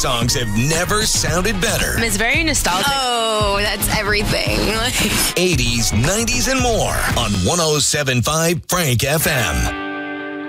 songs have never sounded better. It's very nostalgic. Oh, that's everything. 80s, 90s, and more on 107.5 Frank FM.